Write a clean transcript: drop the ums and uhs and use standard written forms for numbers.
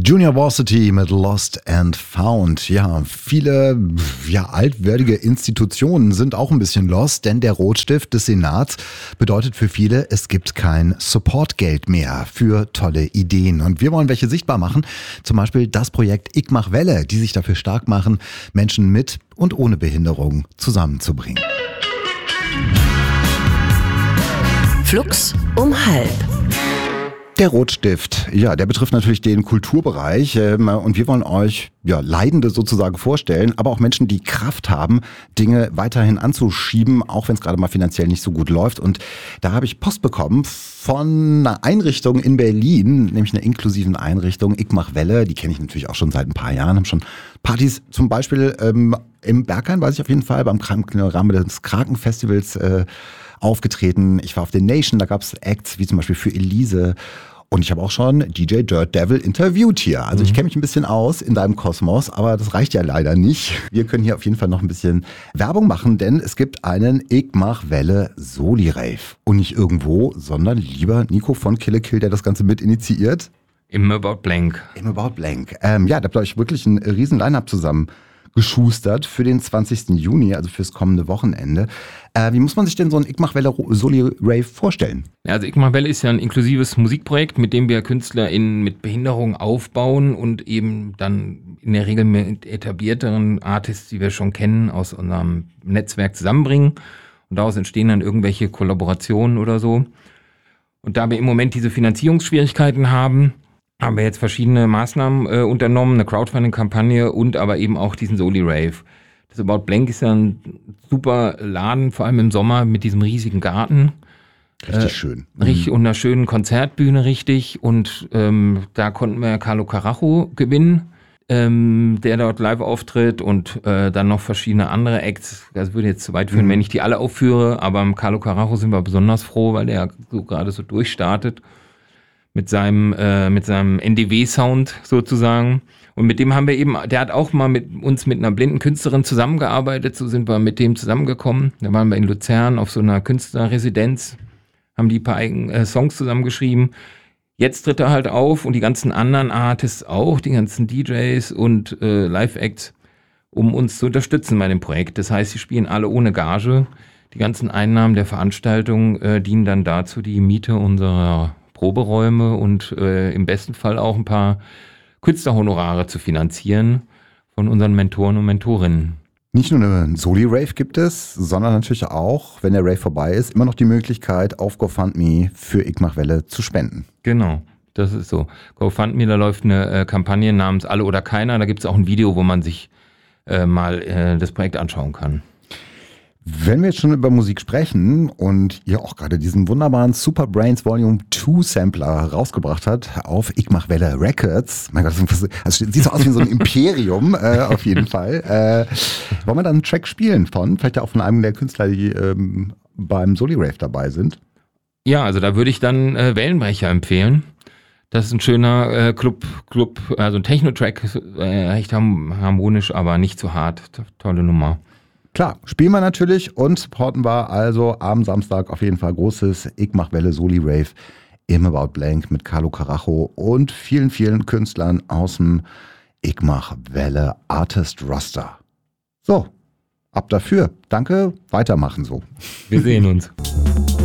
Junior Varsity mit Lost and Found. Ja, viele altwertige Institutionen sind auch ein bisschen lost, denn der Rotstift des Senats bedeutet für viele, es gibt kein Supportgeld mehr für tolle Ideen. Und wir wollen welche sichtbar machen. Zum Beispiel das Projekt Ich mach Welle, die sich dafür stark machen, Menschen mit und ohne Behinderung zusammenzubringen. Flux um halb. Der Rotstift, ja, der betrifft natürlich den Kulturbereich und wir wollen euch Leidende sozusagen vorstellen, aber auch Menschen, die Kraft haben, Dinge weiterhin anzuschieben, auch wenn es gerade mal finanziell nicht so gut läuft. Und da habe ich Post bekommen von einer Einrichtung in Berlin, nämlich einer inklusiven Einrichtung, Ich mach Welle, die kenne ich natürlich auch schon seit ein paar Jahren, haben schon Partys zum Beispiel im Berghain, weiß ich auf jeden Fall, im Rahmen des Krakenfestivals aufgetreten. Ich war auf The Nation, da gab es Acts wie zum Beispiel für Elise. Und ich habe auch schon DJ Dirt Devil interviewt hier. Also ich kenne mich ein bisschen aus in deinem Kosmos, aber das reicht ja leider nicht. Wir können hier auf jeden Fall noch ein bisschen Werbung machen, denn es gibt einen Ich mach Welle Soli-Rave. Und nicht irgendwo, sondern lieber Nico von Kill a Kill, der das Ganze mit initiiert. Im About Blank. Im About Blank. Da habt ihr euch wirklich ein riesen Line-Up zusammen geschustert für den 20. Juni, also fürs kommende Wochenende. Wie muss man sich denn so ein Ich mach Welle Soli-Rave vorstellen? Ja, also Ich mach Welle ist ja ein inklusives Musikprojekt, mit dem wir KünstlerInnen mit Behinderung aufbauen und eben dann in der Regel mit etablierteren Artists, die wir schon kennen, aus unserem Netzwerk zusammenbringen. Und daraus entstehen dann irgendwelche Kollaborationen oder so. Und da wir im Moment diese Finanzierungsschwierigkeiten haben wir jetzt verschiedene Maßnahmen unternommen, eine Crowdfunding-Kampagne und aber eben auch diesen Soli-Rave. Das About Blank ist ja ein super Laden, vor allem im Sommer mit diesem riesigen Garten. Richtig schön. Richtig, und einer schönen Konzertbühne, richtig. Und da konnten wir Carlo Carajo gewinnen, der dort live auftritt und dann noch verschiedene andere Acts. Das würde jetzt zu weit führen, wenn ich die alle aufführe, aber am Carlo Carajo sind wir besonders froh, weil der so gerade so durchstartet. Mit seinem NDW-Sound sozusagen. Und mit dem haben wir eben, der hat auch mal mit uns mit einer blinden Künstlerin zusammengearbeitet, so sind wir mit dem zusammengekommen. Da waren wir in Luzern auf so einer Künstlerresidenz, haben die ein paar Songs zusammengeschrieben. Jetzt tritt er halt auf und die ganzen anderen Artists auch, die ganzen DJs und Live-Acts, um uns zu unterstützen bei dem Projekt. Das heißt, sie spielen alle ohne Gage. Die ganzen Einnahmen der Veranstaltung dienen dann dazu, die Miete unserer Proberäume und im besten Fall auch ein paar Künstlerhonorare zu finanzieren von unseren Mentoren und Mentorinnen. Nicht nur eine Soli-Rave gibt es, sondern natürlich auch, wenn der Rave vorbei ist, immer noch die Möglichkeit, auf GoFundMe für Ich mach Welle zu spenden. Genau, das ist so. GoFundMe, da läuft eine Kampagne namens Alle oder Keiner. Da gibt es auch ein Video, wo man sich mal das Projekt anschauen kann. Wenn wir jetzt schon über Musik sprechen und ihr auch gerade diesen wunderbaren Super Brains Volume 2 Sampler rausgebracht hat auf Ich mach Welle Records, mein Gott, also sieht so aus wie so ein Imperium auf jeden Fall. Wollen wir dann einen Track spielen vielleicht auch von einem der Künstler, die beim Soli-Rave dabei sind? Ja, also da würde ich dann Wellenbrecher empfehlen. Das ist ein schöner Club, also ein Techno-Track, recht harmonisch, aber nicht zu hart. Tolle Nummer. Klar, spielen wir natürlich und supporten wir also am Samstag auf jeden Fall großes Ich mach Welle Soli-Rave im About Blank mit Carlo Carajo und vielen, vielen Künstlern aus dem Ich mach Welle Artist Roster. So, ab dafür. Danke, weitermachen so. Wir sehen uns.